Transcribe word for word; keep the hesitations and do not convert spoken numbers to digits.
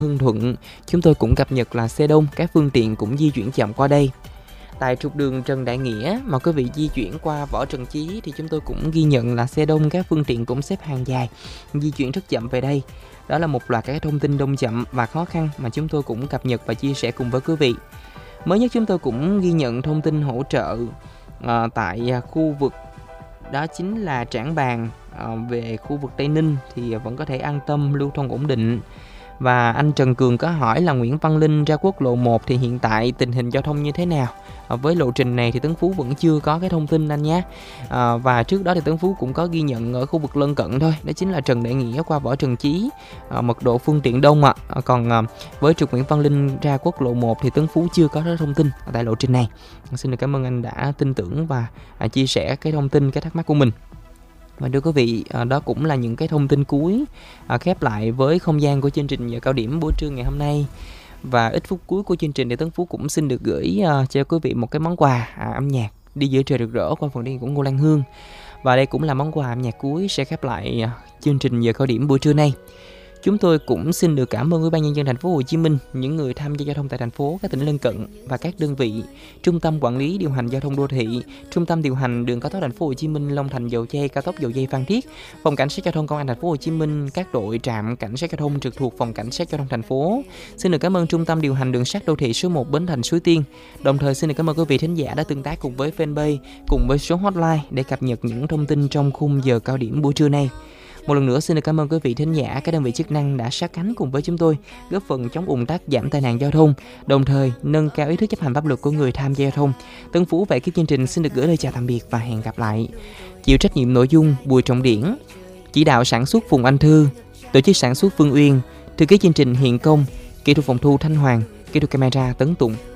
Hưng Thuận, chúng tôi cũng cập nhật là xe đông, các phương tiện cũng di chuyển chậm qua đây. Tại trục đường Trần Đại Nghĩa mà quý vị di chuyển qua Võ Trần Chí thì chúng tôi cũng ghi nhận là xe đông, các phương tiện cũng xếp hàng dài, di chuyển rất chậm về đây. Đó là một loạt các thông tin đông chậm và khó khăn mà chúng tôi cũng cập nhật và chia sẻ cùng với quý vị. Mới nhất chúng tôi cũng ghi nhận thông tin hỗ trợ à, tại khu vực đó chính là Trảng Bàng, à, về khu vực Tây Ninh thì vẫn có thể an tâm lưu thông ổn định. Và anh Trần Cường có hỏi là Nguyễn Văn Linh ra quốc lộ một thì hiện tại tình hình giao thông như thế nào? À, với lộ trình này thì Tấn Phú vẫn chưa có cái thông tin anh nhé. À, và trước đó thì Tấn Phú cũng có ghi nhận ở khu vực lân cận thôi, đó chính là Trần Đại Nghĩa qua Võ Trần Chí, à, mật độ phương tiện đông ạ. À. Còn à, với trục Nguyễn Văn Linh ra quốc lộ một thì Tấn Phú chưa có thông tin tại lộ trình này. Xin được cảm ơn anh đã tin tưởng và à, chia sẻ cái thông tin, cái thắc mắc của mình. Và thưa quý vị, đó cũng là những cái thông tin cuối à, khép lại với không gian của chương trình giờ cao điểm buổi trưa ngày hôm nay. Và ít phút cuối của chương trình thì Tấn Phú cũng xin được gửi uh, cho quý vị một cái món quà à, âm nhạc Đi Giữa Trời Rực Rỡ qua phần điền của Ngô Lan Hương. Và đây cũng là món quà âm nhạc cuối sẽ khép lại uh, chương trình giờ cao điểm buổi trưa nay. Chúng tôi cũng xin được cảm ơn Ủy ban nhân dân thành phố Hồ Chí Minh, những người tham gia giao thông tại thành phố, các tỉnh lân cận và các đơn vị, Trung tâm quản lý điều hành giao thông đô thị, Trung tâm điều hành đường cao tốc thành phố Hồ Chí Minh Long Thành Dầu Giây, cao tốc Dầu Giây Phan Thiết, Phòng cảnh sát giao thông công an thành phố Hồ Chí Minh, các đội trạm cảnh sát giao thông trực thuộc Phòng cảnh sát giao thông thành phố. Xin được cảm ơn Trung tâm điều hành đường sắt đô thị số một Bến Thành Suối Tiên. Đồng thời xin được cảm ơn quý vị thính giả đã tương tác cùng với fanpage cùng với số hotline để cập nhật những thông tin trong khung giờ cao điểm buổi trưa nay. Một lần nữa xin được cảm ơn quý vị thính giả, các đơn vị chức năng đã sát cánh cùng với chúng tôi, góp phần chống ùn tắc, giảm tai nạn giao thông, đồng thời nâng cao ý thức chấp hành pháp luật của người tham gia giao thông. Tấn Phú và ekip chương trình xin được gửi lời chào tạm biệt và hẹn gặp lại. Chịu trách nhiệm nội dung Bùi Trọng Điển, chỉ đạo sản xuất Phùng Anh Thư, tổ chức sản xuất Phương Uyên, thư ký chương trình Hiền Công, kỹ thuật phòng thu Thanh Hoàng, kỹ thuật camera Tấn Tùng.